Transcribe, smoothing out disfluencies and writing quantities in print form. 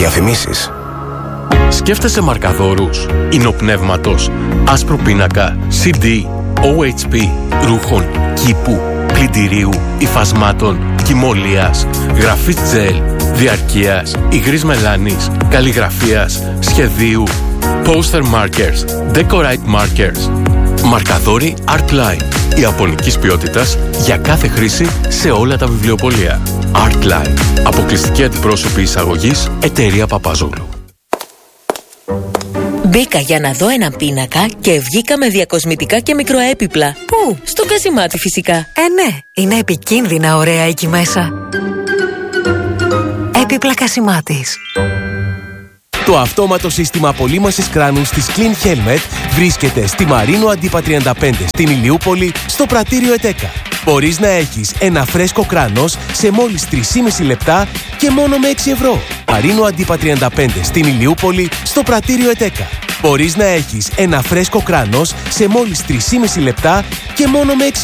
Διαφημίσεις. Σκέφτεσαι μαρκαδόρους, ινοπνεύματος, άσπρο πίνακα, CD, OHP, ρούχων, κήπου, πλυντηρίου, υφασμάτων, κυμολίας, γραφής τζελ, διαρκείας, υγρής μελάνης, καλλιγραφίας, σχεδίου, poster markers, decorate markers. Μαρκαδόροι Artline. Ιαπωνικής ποιότητας για κάθε χρήση σε όλα τα βιβλιοπωλεία. Artline. Αποκλειστική αντιπρόσωπη εισαγωγής, εταιρεία Παπαζόγλου. Μπήκα για να δω έναν πίνακα και βγήκα με διακοσμητικά και μικροέπιπλα. Πού? Στο Κασιμάτι φυσικά. Ναι, είναι επικίνδυνα ωραία εκεί μέσα. Έπιπλα Κασιμάτης. Το αυτόματο σύστημα απολύμανσης κράνους της Clean Helmet βρίσκεται στη Μαρίνο Αντίπα 35 στην Ηλιούπολη, στο πρατήριο ΕΤΕΚΑ. Μπορείς να έχεις ένα φρέσκο κράνος σε μόλις 3,5 λεπτά και μόνο με 6 ευρώ. Μαρίνο Αντίπα 35 στην Ηλιούπολη, στο πρατήριο ΕΤΕΚΑ. Μπορείς να έχεις ένα φρέσκο κράνος σε μόλις 3,5 λεπτά και μόνο με 6